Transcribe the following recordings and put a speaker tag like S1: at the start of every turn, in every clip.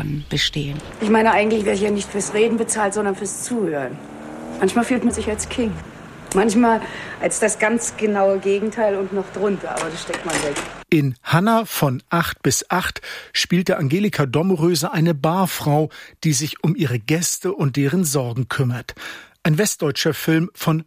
S1: kann bestehen.
S2: Ich meine, eigentlich wäre ich ja nicht fürs Reden bezahlt, sondern fürs Zuhören. Manchmal fühlt man sich als King. Manchmal als das ganz genaue Gegenteil und noch drunter, aber das steckt man weg.
S3: In Hannah von 8 bis 8 spielte Angelika Domröse eine Barfrau, die sich um ihre Gäste und deren Sorgen kümmert. Ein westdeutscher Film von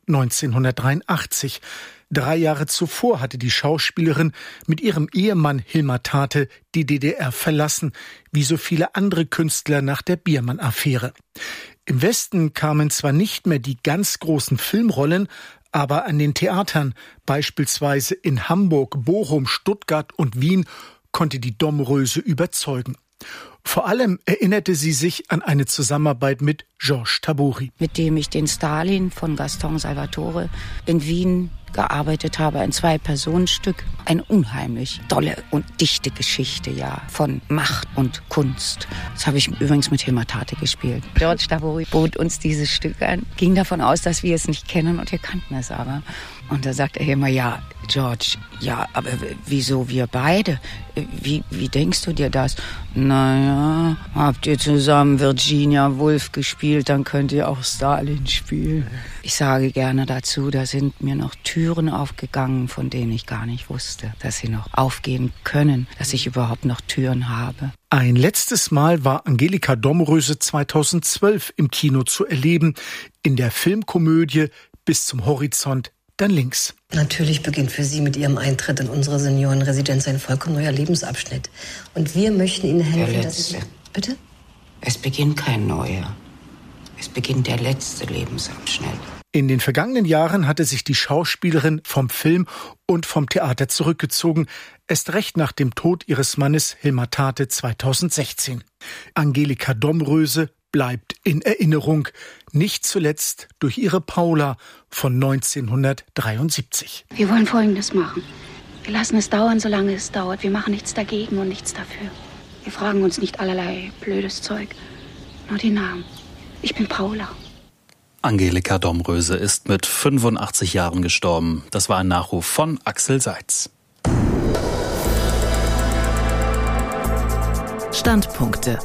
S3: 1983. 3 Jahre zuvor hatte die Schauspielerin mit ihrem Ehemann Hilmar Tate die DDR verlassen, wie so viele andere Künstler nach der Biermann-Affäre. Im Westen kamen zwar nicht mehr die ganz großen Filmrollen, aber an den Theatern, beispielsweise in Hamburg, Bochum, Stuttgart und Wien, konnte die Domröse überzeugen. Vor allem erinnerte sie sich an eine Zusammenarbeit mit Georges Tabori,
S1: mit dem ich den Stalin von Gaston Salvatore in Wien gearbeitet habe, ein 2-Personen-Stück. Eine unheimlich tolle und dichte Geschichte, ja, von Macht und Kunst. Das habe ich übrigens mit Hilmar Tate gespielt. Georges Tabori bot uns dieses Stück an, ging davon aus, dass wir es nicht kennen, und wir kannten es aber. Und da sagt er immer, ja, George, ja, aber wieso wir beide? Wie denkst du dir das? Naja, habt ihr zusammen Virginia Woolf gespielt, dann könnt ihr auch Stalin spielen. Ich sage gerne dazu, da sind mir noch Türen aufgegangen, von denen ich gar nicht wusste, dass sie noch aufgehen können, dass ich überhaupt noch Türen habe.
S3: Ein letztes Mal war Angelika Domröse 2012 im Kino zu erleben, in der Filmkomödie Bis zum Horizont, dann links.
S4: Natürlich beginnt für Sie mit Ihrem Eintritt in unsere Seniorenresidenz ein vollkommen neuer Lebensabschnitt. Und wir möchten Ihnen helfen, dass Sie... Bitte?
S1: Es beginnt kein neuer. Es beginnt der letzte Lebensabschnitt.
S3: In den vergangenen Jahren hatte sich die Schauspielerin vom Film und vom Theater zurückgezogen, erst recht nach dem Tod ihres Mannes Hilmar Tate 2016. Angelika Domröse bleibt in Erinnerung, nicht zuletzt durch ihre Paula von 1973.
S2: Wir wollen Folgendes machen. Wir lassen es dauern, solange es dauert. Wir machen nichts dagegen und nichts dafür. Wir fragen uns nicht allerlei blödes Zeug. Nur die Namen. Ich bin Paula.
S5: Angelika Domröse ist mit 85 Jahren gestorben. Das war ein Nachruf von Axel Seitz.
S6: Standpunkte.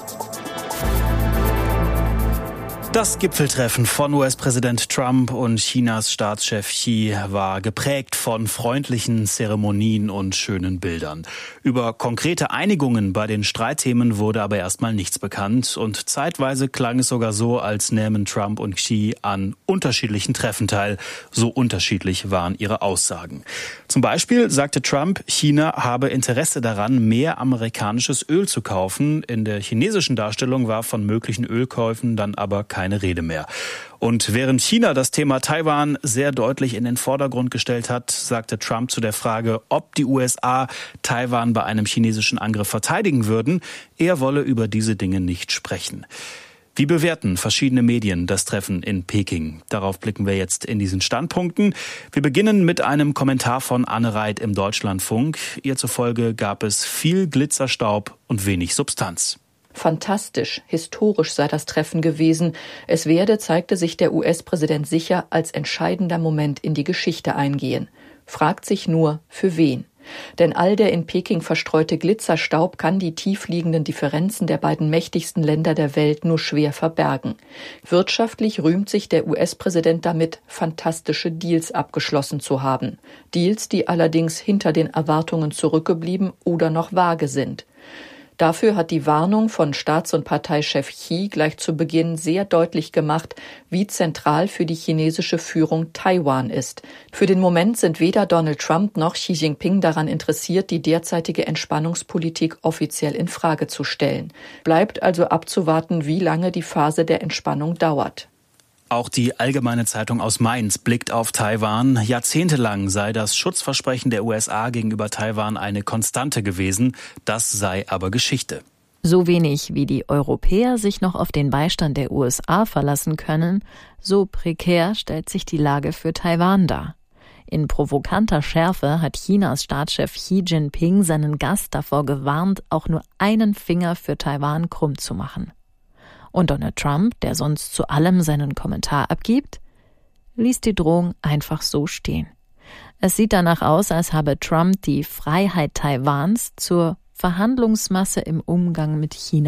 S5: Das Gipfeltreffen von US-Präsident Trump und Chinas Staatschef Xi war geprägt von freundlichen Zeremonien und schönen Bildern. Über konkrete Einigungen bei den Streitthemen wurde aber erstmal nichts bekannt, und zeitweise klang es sogar so, als nähmen Trump und Xi an unterschiedlichen Treffen teil. So unterschiedlich waren ihre Aussagen. Zum Beispiel sagte Trump, China habe Interesse daran, mehr amerikanisches Öl zu kaufen. In der chinesischen Darstellung war von möglichen Ölkäufen dann aber keine Rede mehr. Und während China das Thema Taiwan sehr deutlich in den Vordergrund gestellt hat, sagte Trump zu der Frage, ob die USA Taiwan bei einem chinesischen Angriff verteidigen würden, er wolle über diese Dinge nicht sprechen. Wie bewerten verschiedene Medien das Treffen in Peking? Darauf blicken wir jetzt in diesen Standpunkten. Wir beginnen mit einem Kommentar von Anne Reit im Deutschlandfunk. Ihr zufolge gab es viel Glitzerstaub und wenig Substanz.
S7: Fantastisch, historisch sei das Treffen gewesen. Es werde, zeigte sich der US-Präsident sicher, als entscheidender Moment in die Geschichte eingehen. Fragt sich nur, für wen? Denn all der in Peking verstreute Glitzerstaub kann die tiefliegenden Differenzen der beiden mächtigsten Länder der Welt nur schwer verbergen. Wirtschaftlich rühmt sich der US-Präsident damit, fantastische Deals abgeschlossen zu haben. Deals, die allerdings hinter den Erwartungen zurückgeblieben oder noch vage sind. Dafür hat die Warnung von Staats- und Parteichef Xi gleich zu Beginn sehr deutlich gemacht, wie zentral für die chinesische Führung Taiwan ist. Für den Moment sind weder Donald Trump noch Xi Jinping daran interessiert, die derzeitige Entspannungspolitik offiziell in Frage zu stellen. Bleibt also abzuwarten, wie lange die Phase der Entspannung dauert.
S5: Auch die Allgemeine Zeitung aus Mainz blickt auf Taiwan. Jahrzehntelang sei das Schutzversprechen der USA gegenüber Taiwan eine Konstante gewesen. Das sei aber Geschichte.
S6: So wenig wie die Europäer sich noch auf den Beistand der USA verlassen können, so prekär stellt sich die Lage für Taiwan dar. In provokanter Schärfe hat Chinas Staatschef Xi Jinping seinen Gast davor gewarnt, auch nur einen Finger für Taiwan krumm zu machen. Und Donald Trump, der sonst zu allem seinen Kommentar abgibt, ließ die Drohung einfach so stehen. Es sieht danach aus, als habe Trump die Freiheit Taiwans zur Verhandlungsmasse im Umgang mit China erkoren.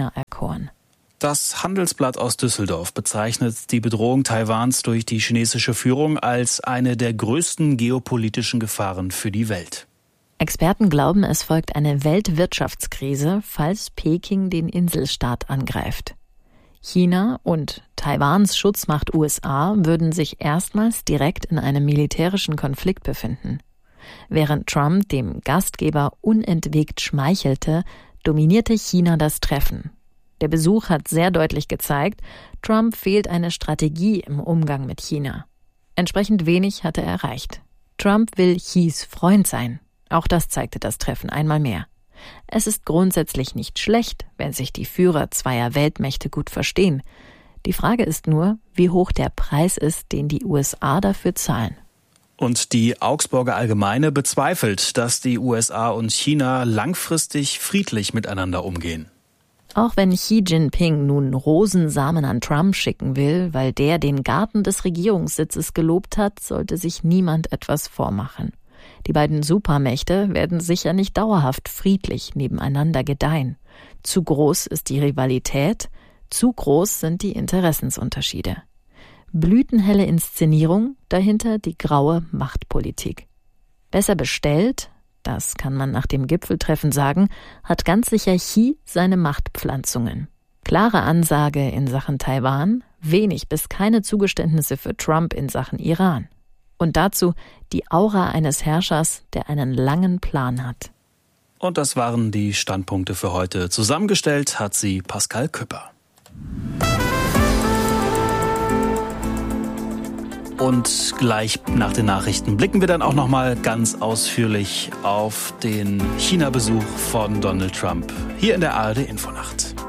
S6: Faktoren.
S5: Das Handelsblatt aus Düsseldorf bezeichnet die Bedrohung Taiwans durch die chinesische Führung als eine der größten geopolitischen Gefahren für die Welt.
S6: Experten glauben, es folgt eine Weltwirtschaftskrise, falls Peking den Inselstaat angreift. China und Taiwans Schutzmacht USA würden sich erstmals direkt in einem militärischen Konflikt befinden. Während Trump dem Gastgeber unentwegt schmeichelte, dominierte China das Treffen. Der Besuch hat sehr deutlich gezeigt, Trump fehlt eine Strategie im Umgang mit China. Entsprechend wenig hat er erreicht. Trump will Xis Freund sein. Auch das zeigte das Treffen einmal mehr. Es ist grundsätzlich nicht schlecht, wenn sich die Führer zweier Weltmächte gut verstehen. Die Frage ist nur, wie hoch der Preis ist, den die USA dafür zahlen.
S5: Und die Augsburger Allgemeine bezweifelt, dass die USA und China langfristig friedlich miteinander umgehen.
S6: Auch wenn Xi Jinping nun Rosensamen an Trump schicken will, weil der den Garten des Regierungssitzes gelobt hat, sollte sich niemand etwas vormachen. Die beiden Supermächte werden sicher nicht dauerhaft friedlich nebeneinander gedeihen. Zu groß ist die Rivalität, zu groß sind die Interessensunterschiede. Blütenhelle Inszenierung, dahinter die graue Machtpolitik. Besser bestellt, das kann man nach dem Gipfeltreffen sagen, hat ganz sicher Xi seine Machtpflanzungen. Klare Ansage in Sachen Taiwan, wenig bis keine Zugeständnisse für Trump in Sachen Iran. Und dazu die Aura eines Herrschers, der einen langen Plan hat.
S5: Und das waren die Standpunkte für heute. Zusammengestellt hat sie Pascal Küpper. Und gleich nach den Nachrichten blicken wir dann auch noch mal ganz ausführlich auf den China-Besuch von Donald Trump hier in der ARD Infonacht.